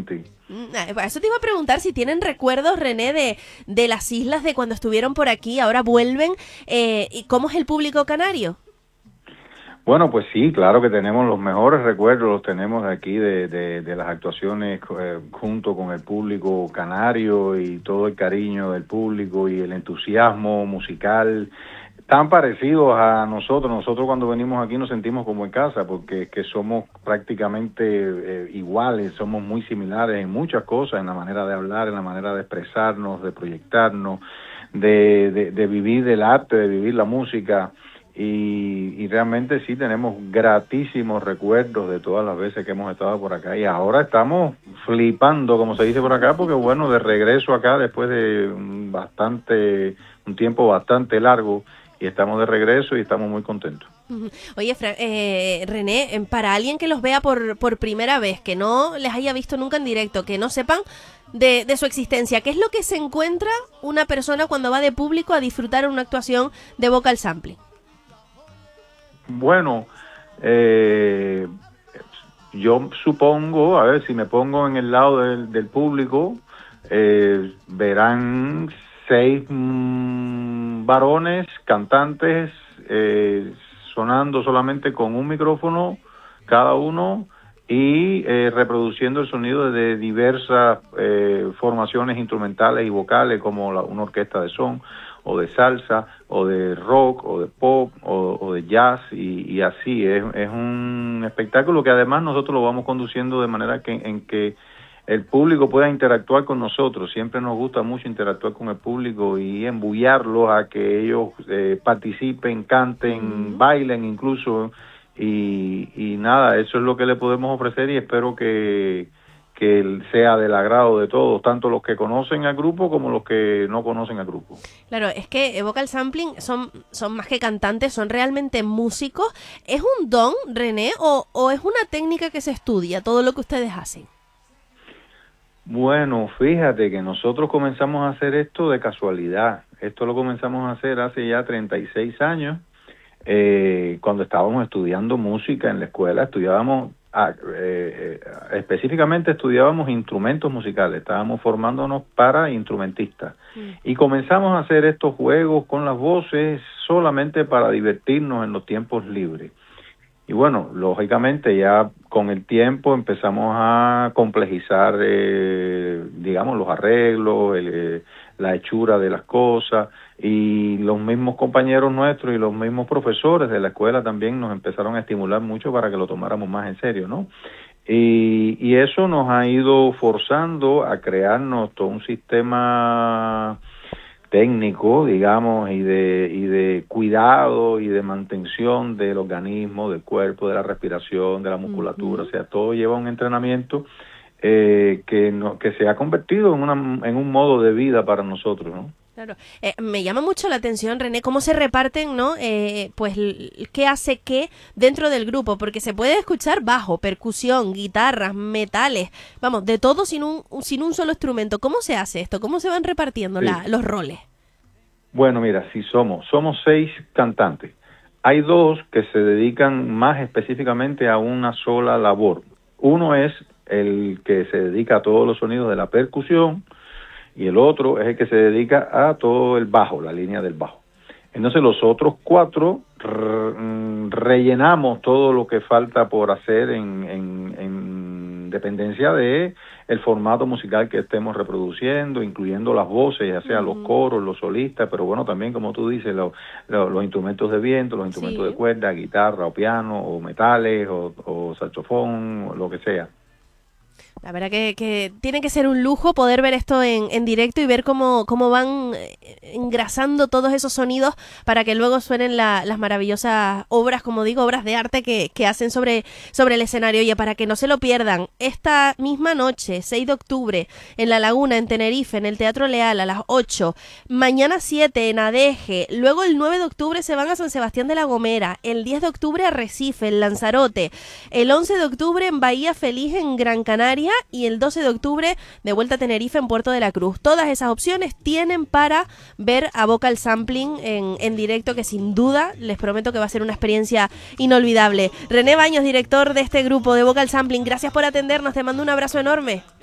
totalmente. Eso te iba a preguntar si tienen recuerdos, René, de las islas de cuando estuvieron por aquí, ahora vuelven, y cómo es el público canario. Bueno, pues sí, claro que tenemos los mejores recuerdos, los tenemos aquí de las actuaciones junto con el público canario y todo el cariño del público y el entusiasmo musical tan parecidos a nosotros. Nosotros cuando venimos aquí nos sentimos como en casa porque es que somos prácticamente iguales, somos muy similares en muchas cosas, en la manera de hablar, en la manera de expresarnos, de proyectarnos, de vivir el arte, de vivir la música. Y realmente sí tenemos gratísimos recuerdos de todas las veces que hemos estado por acá y ahora estamos flipando, como se dice por acá, porque bueno, de regreso acá después de un tiempo bastante largo y estamos de regreso y estamos muy contentos. Oye, René, para alguien que los vea por primera vez, que no les haya visto nunca en directo, que no sepan de su existencia, ¿qué es lo que se encuentra una persona cuando va de público a disfrutar una actuación de Vocal Sampling? Bueno, yo supongo, a ver, si me pongo en el lado del público, verán 6 varones, cantantes, sonando solamente con un micrófono cada uno y reproduciendo el sonido de diversas formaciones instrumentales y vocales como una orquesta de son o de salsa o de rock o de pop o de jazz y así es un espectáculo que además nosotros lo vamos conduciendo de manera en que el público pueda interactuar con nosotros. Siempre nos gusta mucho interactuar con el público y embullarlos a que ellos participen, canten, bailen incluso y nada, eso es lo que le podemos ofrecer y espero que sea del agrado de todos, tanto los que conocen al grupo como los que no conocen al grupo. Claro, es que Vocal Sampling son más que cantantes, son realmente músicos. ¿Es un don, René, o es una técnica que se estudia, todo lo que ustedes hacen? Bueno, fíjate que nosotros comenzamos a hacer esto de casualidad. Esto lo comenzamos a hacer hace ya 36 años, cuando estábamos estudiando música en la escuela, específicamente estudiábamos instrumentos musicales, estábamos formándonos para instrumentistas y comenzamos a hacer estos juegos con las voces solamente para divertirnos en los tiempos libres. Y bueno, lógicamente ya con el tiempo empezamos a complejizar, digamos, los arreglos, la hechura de las cosas, y los mismos compañeros nuestros y los mismos profesores de la escuela también nos empezaron a estimular mucho para que lo tomáramos más en serio, ¿no? Y eso nos ha ido forzando a crearnos todo un sistema técnico, digamos, y de cuidado y de mantención del organismo, del cuerpo, de la respiración, de la musculatura, o sea, todo lleva un entrenamiento que se ha convertido en un modo de vida para nosotros, ¿no? Claro, me llama mucho la atención, René, cómo se reparten, ¿no? Pues qué hace qué dentro del grupo, porque se puede escuchar bajo, percusión, guitarras, metales, vamos, de todo sin un solo instrumento. ¿Cómo se hace esto? ¿Cómo se van repartiendo los roles? Bueno, mira, sí somos 6 cantantes. Hay 2 que se dedican más específicamente a una sola labor. Uno es el que se dedica a todos los sonidos de la percusión, y el otro es el que se dedica a todo el bajo, la línea del bajo. Entonces los otros 4 rellenamos todo lo que falta por hacer en dependencia de el formato musical que estemos reproduciendo, incluyendo las voces, ya sea los coros, los solistas, pero bueno, también como tú dices, los instrumentos de viento, los instrumentos de cuerda, guitarra o piano, o metales, o saxofón, o lo que sea. La verdad que tiene que ser un lujo poder ver esto en directo y ver cómo van engrasando todos esos sonidos para que luego suenen las maravillosas obras, como digo, obras de arte que hacen sobre el escenario. Y para que no se lo pierdan, esta misma noche, 6 de octubre, en La Laguna, en Tenerife, en el Teatro Leal, a las 8, mañana 7 en Adeje, luego el 9 de octubre se van a San Sebastián de la Gomera, el 10 de octubre a Recife, en Lanzarote, el 11 de octubre en Bahía Feliz, en Gran Canaria, y el 12 de octubre de vuelta a Tenerife, en Puerto de la Cruz. Todas esas opciones tienen para ver a Vocal Sampling en directo, que sin duda les prometo que va a ser una experiencia inolvidable. René Baños, director de este grupo de Vocal Sampling, gracias por atendernos, te mando un abrazo enorme.